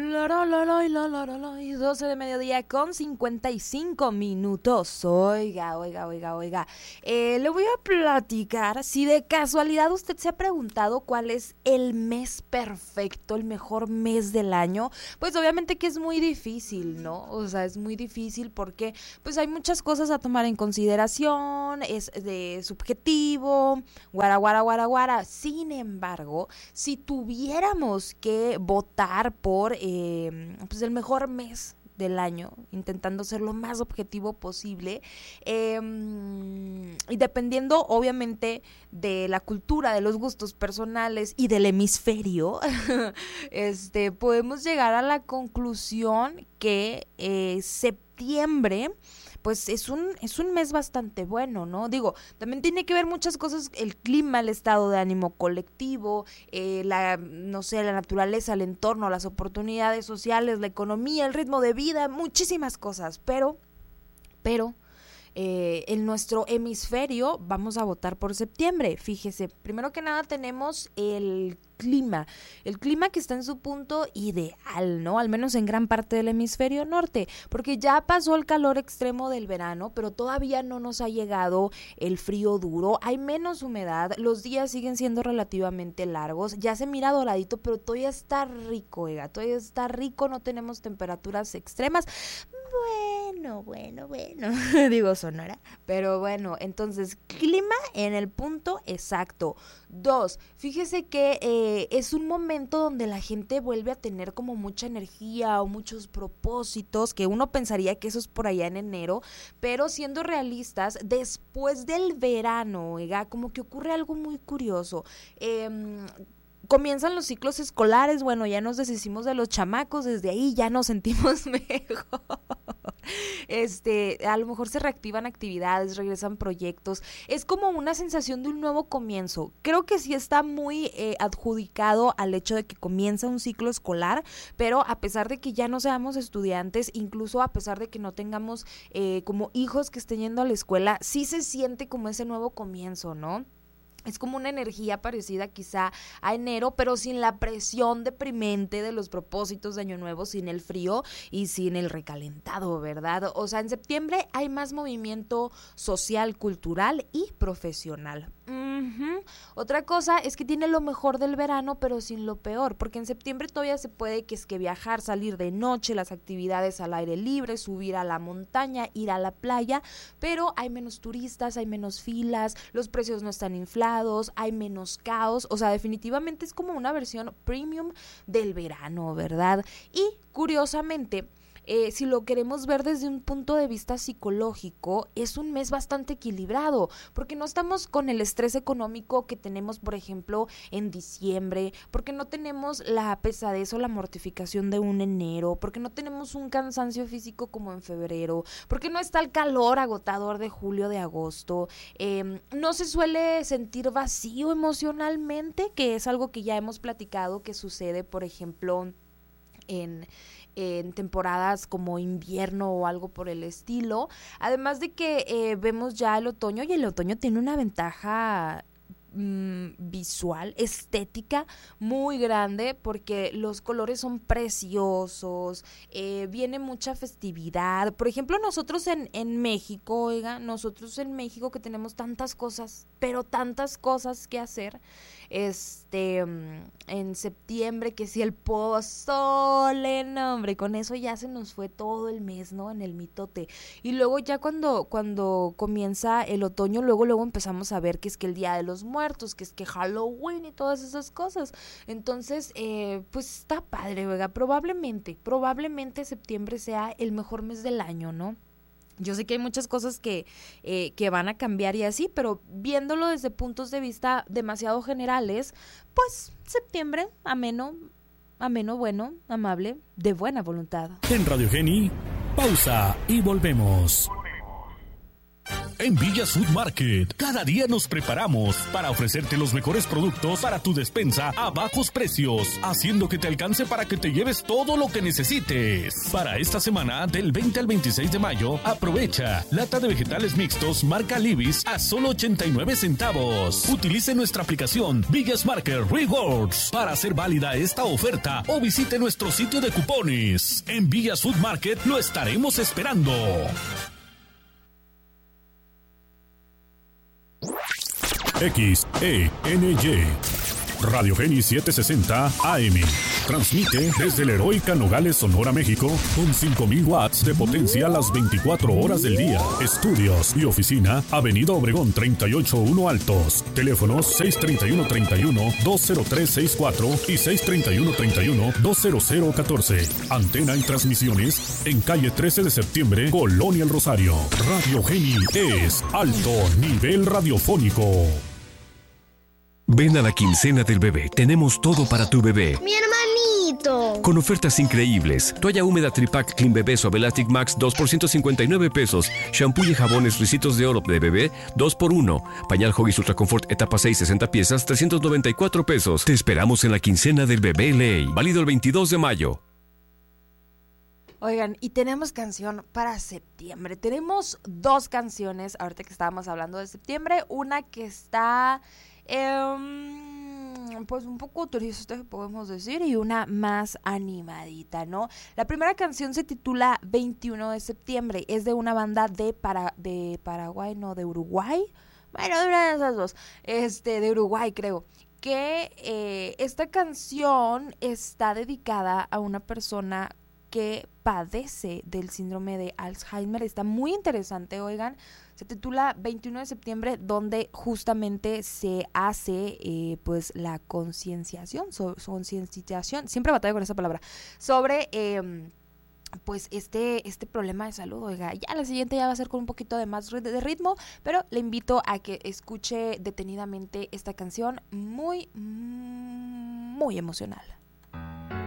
12 de mediodía con 55 minutos. Oiga. Le voy a platicar si de casualidad usted se ha preguntado cuál es el mes perfecto, el mejor mes del año. Pues obviamente que es muy difícil, ¿no? O sea, es muy difícil porque pues hay muchas cosas a tomar en consideración, es de subjetivo, guara. Sin embargo, si tuviéramos que votar por pues el mejor mes del año, intentando ser lo más objetivo posible, y dependiendo obviamente de la cultura, de los gustos personales y del hemisferio, podemos llegar a la conclusión que septiembre pues es un mes bastante bueno, ¿no? Digo, también tiene que ver muchas cosas, el clima, el estado de ánimo colectivo, la naturaleza, el entorno, las oportunidades sociales, la economía, el ritmo de vida, muchísimas cosas, pero en nuestro hemisferio vamos a votar por septiembre. Fíjese, primero que nada tenemos el clima que está en su punto ideal, ¿no? Al menos en gran parte del hemisferio norte, porque ya pasó el calor extremo del verano, pero todavía no nos ha llegado el frío duro, hay menos humedad, los días siguen siendo relativamente largos, ya se mira doradito, pero todavía está rico, todavía está rico, no tenemos temperaturas extremas. Bueno, digo Sonora, pero bueno, entonces clima en el punto exacto. 2, fíjese que es un momento donde la gente vuelve a tener como mucha energía o muchos propósitos, que uno pensaría que eso es por allá en enero, pero siendo realistas, después del verano, como que ocurre algo muy curioso. Comienzan los ciclos escolares, bueno, ya nos deshicimos de los chamacos, desde ahí ya nos sentimos mejor. A lo mejor se reactivan actividades, regresan proyectos, es como una sensación de un nuevo comienzo. Creo que sí está muy adjudicado al hecho de que comienza un ciclo escolar, pero a pesar de que ya no seamos estudiantes, incluso a pesar de que no tengamos como hijos que estén yendo a la escuela, sí se siente como ese nuevo comienzo, ¿no? Es como una energía parecida quizá a enero, pero sin la presión deprimente de los propósitos de Año Nuevo, sin el frío y sin el recalentado, ¿verdad? O sea, en septiembre hay más movimiento social, cultural y profesional. Otra cosa es que tiene lo mejor del verano, pero sin lo peor, porque en septiembre todavía se puede que viajar, salir de noche, las actividades al aire libre, subir a la montaña, ir a la playa, pero hay menos turistas, hay menos filas, los precios no están inflados, hay menos caos, o sea, definitivamente es como una versión premium del verano, ¿verdad? Y curiosamente, si lo queremos ver desde un punto de vista psicológico, es un mes bastante equilibrado, porque no estamos con el estrés económico que tenemos, por ejemplo, en diciembre, porque no tenemos la pesadez o la mortificación de un enero, porque no tenemos un cansancio físico como en febrero, porque no está el calor agotador de julio, de agosto, no se suele sentir vacío emocionalmente, que es algo que ya hemos platicado que sucede, por ejemplo, en temporadas como invierno o algo por el estilo, además de que vemos ya el otoño, y el otoño tiene una ventaja visual, estética muy grande, porque los colores son preciosos, viene mucha festividad. Por ejemplo, nosotros en México, nosotros en México que tenemos tantas cosas, pero tantas cosas que hacer, en septiembre, que si el pozole, no hombre, con eso ya se nos fue todo el mes, ¿no? En el mitote. Y luego ya cuando comienza el otoño, luego empezamos a ver que es que el Día de los Muertos, que es que Halloween y todas esas cosas. Entonces, pues está padre, ¿verdad? Probablemente septiembre sea el mejor mes del año, ¿no? Yo sé que hay muchas cosas que van a cambiar y así, pero viéndolo desde puntos de vista demasiado generales, pues septiembre, ameno, bueno, amable, de buena voluntad. En Radio Geni, pausa y volvemos. En Villa Food Market, cada día nos preparamos para ofrecerte los mejores productos para tu despensa a bajos precios, haciendo que te alcance para que te lleves todo lo que necesites. Para esta semana, del 20 al 26 de mayo, aprovecha lata de vegetales mixtos marca Libis a solo 89 centavos. Utilice nuestra aplicación Villas Market Rewards para hacer válida esta oferta o visite nuestro sitio de cupones. En Villas Food Market lo estaremos esperando. XENY Radio Geni 760 AM. Transmite desde la heroica Nogales, Sonora, México, con 5,000 watts de potencia las 24 horas del día. Estudios y oficina, Avenida Obregón 381 Altos. Teléfonos 631-31-20364 y 631-31-20014. Antena y transmisiones en calle 13 de septiembre, Colonia El Rosario. Radio Geni es alto nivel radiofónico. Ven a la quincena del bebé. Tenemos todo para tu bebé. ¡Mi hermanito! Con ofertas increíbles. Toalla húmeda Tripac Clean Bebé Suavelastic Max 2 por 159 pesos. Shampoo y jabones Ricitos de Oro de bebé 2 por 1. Pañal Huggies Ultra Comfort etapa 6 60 piezas 394 pesos. Te esperamos en la quincena del bebé Ley. Válido el 22 de mayo. Oigan, y tenemos canción para septiembre. Tenemos 2 canciones, ahorita que estábamos hablando de septiembre. Una que está, pues un poco triste, podemos decir, y una más animadita, ¿no? La primera canción se titula 21 de septiembre. Es de una banda de Paraguay, no, de Uruguay. Bueno, de una de esas dos. De Uruguay, creo. Que esta canción está dedicada a una persona que padece del síndrome de Alzheimer. Está muy interesante, oigan. Se titula 21 de septiembre, donde justamente se hace pues la concienciación, siempre batallo con esa palabra, sobre pues este problema de salud. Oiga, ya la siguiente ya va a ser con un poquito de más de ritmo, pero le invito a que escuche detenidamente esta canción muy, muy emocional.